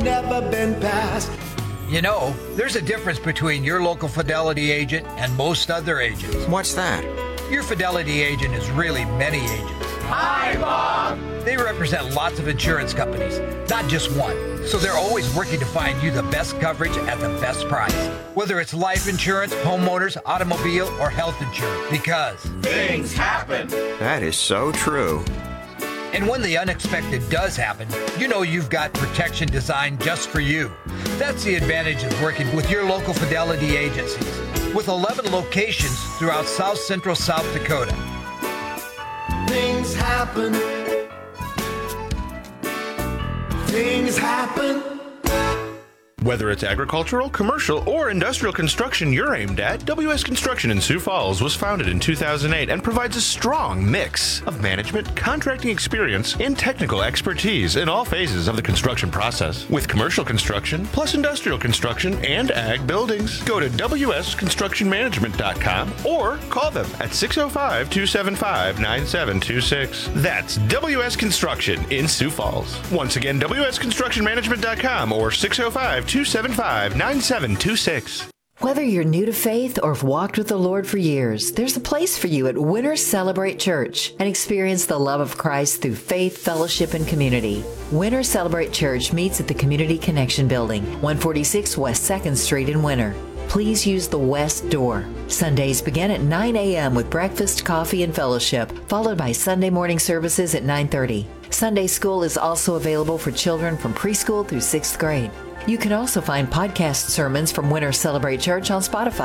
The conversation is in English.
never been passed. You know, there's a difference between your local Fidelity agent and most other agents. What's that? Your Fidelity agent is really many agents. Hi, Bob. They represent lots of insurance companies, not just one. So they're always working to find you the best coverage at the best price. Whether it's life insurance, homeowners, automobile, or health insurance. Because things happen. That is so true. And when the unexpected does happen, you know you've got protection designed just for you. That's the advantage of working with your local Fidelity agencies. With 11 locations throughout South Central South Dakota. Things happen. Things happen. Whether it's agricultural, commercial, or industrial construction you're aimed at, WS Construction in Sioux Falls was founded in 2008 and provides a strong mix of management, contracting experience, and technical expertise in all phases of the construction process. With commercial construction, plus industrial construction, and ag buildings. Go to WSConstructionManagement.com or call them at 605-275-9726. That's WS Construction in Sioux Falls. Once again, WSConstructionManagement.com or 605-275-9726. Whether you're new to faith or have walked with the Lord for years, there's a place for you at Winter Celebrate Church and experience the love of Christ through faith, fellowship, and community. Winter Celebrate Church meets at the Community Connection Building, 146 West 2nd Street in Winter. Please use the west door. Sundays begin at 9 a.m. with breakfast, coffee, and fellowship, followed by Sunday morning services at 9:30. Sunday school is also available for children from preschool through 6th grade. You can also find podcast sermons from Winter Celebrate Church on Spotify.